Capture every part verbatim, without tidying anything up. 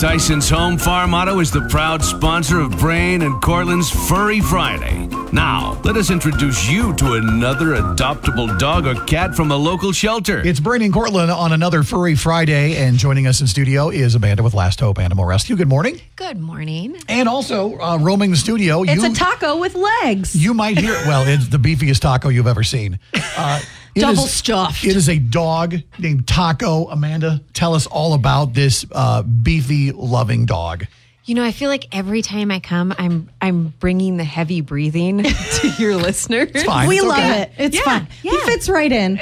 Tyson's Home Farm Auto is the proud sponsor of Brain and Cortland's Furry Friday. Now, let us introduce you to another adoptable dog or cat from a local shelter. It's Brain and Cortland on another Furry Friday, and joining us in studio is Amanda with Last Hope Animal Rescue. Good morning. Good morning. And also, uh, roaming the studio. It's you, a taco with legs. You might hear, well, it's the beefiest taco you've ever seen. Uh, it Double is- stuffed. It is a dog named Taco. Amanda, tell us all about this uh, beefy, loving dog. You know, I feel like every time I come, I'm I'm bringing the heavy breathing to your listeners. It's fine. we It's love okay. it. It's Yeah, fun. yeah. He fits right in.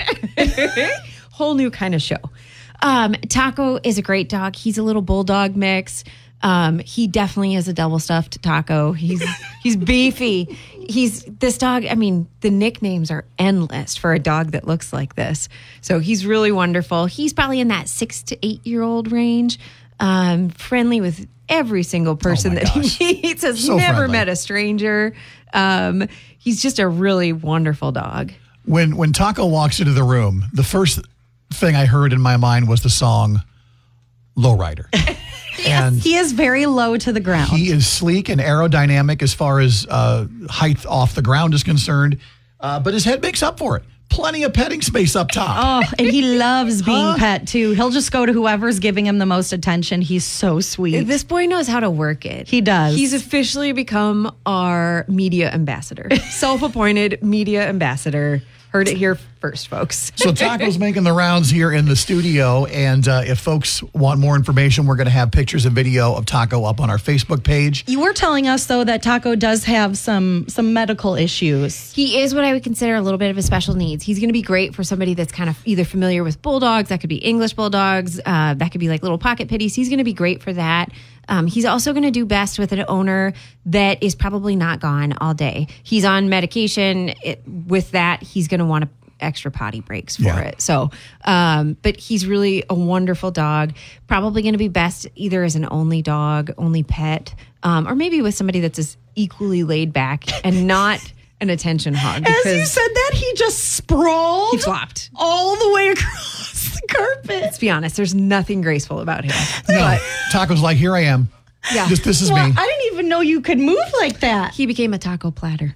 Whole new kind of show. Um, Taco is a great dog. He's a little bulldog mix. Um, he definitely is a double stuffed taco. He's he's beefy. He's this dog. I mean, the nicknames are endless for a dog that looks like this. So he's really wonderful. He's probably in that six to eight year old range. Um, friendly with every single person my that gosh. he meets. Has So never friendly. met a stranger. Um, he's just a really wonderful dog. When when Taco walks into the room, the first thing I heard in my mind was the song Lowrider. And He is very low to the ground. he is sleek and aerodynamic as far as uh, height off the ground is concerned, uh, but his head makes up for it. Plenty of petting space up top. Oh, and he loves being Huh? pet too. He'll just go to whoever's giving him the most attention. He's so sweet. This boy knows how to work it. He does. He's officially become our media ambassador, self-appointed media ambassador. Heard it here first, folks. So Taco's making the rounds here in the studio, and uh, if folks want more information, we're going to have pictures and video of Taco up on our Facebook page. You were telling us though that Taco does have some some medical issues. He is what I would consider a little bit of a special needs. He's going to be great for somebody that's kind of either familiar with bulldogs. That could be English bulldogs. Uh, that could be like little pocket pitties. He's going to be great for that. Um, he's also going to do best with an owner that is probably not gone all day. He's on medication. It, with that, he's going to want extra potty breaks for Yeah. it. So, um, but he's really a wonderful dog. Probably going to be best either as an only dog, only pet, um, or maybe with somebody that's as equally laid back and not an attention hog. As you because said that, he just sprawled he flopped. all the way across the carpet. Let's be honest, there's nothing graceful about him. No, Taco's like, here I am. Yeah. This, this is Well, me. I didn't even know you could move like that. He became a taco platter.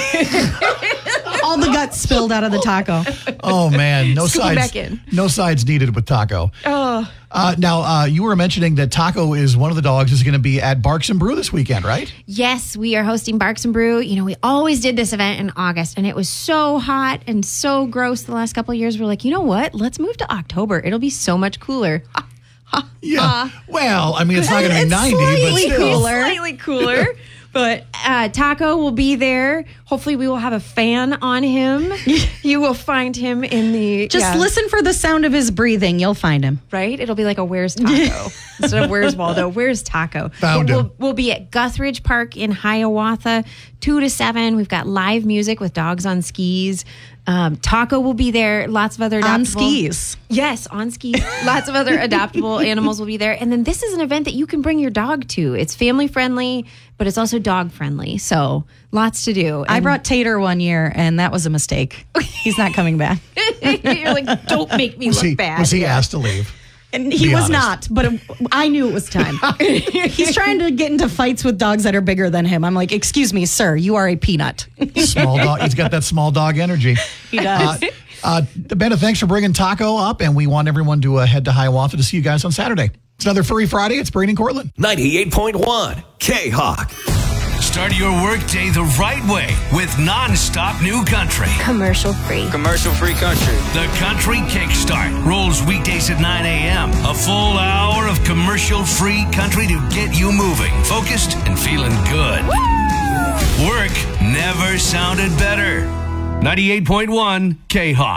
All the guts spilled out of the taco. Oh man, no Scoop him sides. back in. No sides needed with Taco. Oh, Uh, now, uh, you were mentioning that Taco is one of the dogs who's going to be at Barks and Brew this weekend, right? yes, we are hosting Barks and Brew. You know, we always did this event in August, and it was so hot and so gross the last couple of years. We're like, you know what? Let's move to October. It'll be so much cooler. Yeah. well, I mean, it's not going to be It's ninety, but slightly still. cooler. Slightly cooler. But uh, Taco will be there. Hopefully, we will have a fan on him. You will find him in the Just yeah, listen for the sound of his breathing. You'll find him. right? It'll be like a Where's Taco instead of Where's Waldo. Where's Taco? Found we'll, him. we'll be at Guthridge Park in Hiawatha, two to seven. We've got live music with dogs on skis. Um, Taco will be there. Lots of other adoptable On skis. Yes, on skis. Lots of other adoptable animals will be there. And then this is an event that you can bring your dog to. It's family friendly, but it's also dog friendly. So lots to do. I And brought Tater one year, and that was a mistake. He's not coming back. you're like, don't make me Was look he, was was he asked to leave? And he Be was honest. not, but it, I knew it was time. He's trying to get into fights with dogs that are bigger than him. I'm like, excuse me, sir, you are a peanut. Small dog. He's got that small dog energy. He does. Uh, uh, Bennett, thanks for bringing Taco up, and we want everyone to uh, head to Hiawatha to see you guys on Saturday. It's another Furry Friday. It's Brain and Cortland. ninety-eight point one K-Hawk. Start your workday the right way with nonstop new country. Commercial free. Commercial free country. The Country Kickstart rolls weekdays at nine a.m. A full hour of commercial-free country to get you moving, focused, and feeling good. Work never sounded better. ninety-eight point one K-Hawk.